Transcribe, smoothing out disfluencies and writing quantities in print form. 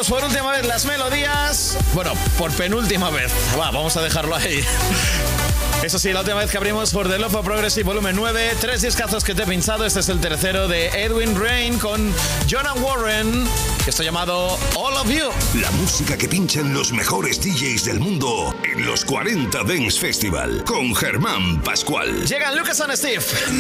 abrimos por última vez las melodías. Bueno, por penúltima vez. Vamos a dejarlo ahí. Eso sí, la última vez que abrimos por The Love of Progressive volumen 9, 3 discazos que te he pinchado. Este es el tercero de Edwin Rain con Jonah Warren, que está llamado All of You. La música que pinchan los mejores DJs del mundo en los 40 Dance Festival con Germán Pascual. Llegan Lucas and Steve.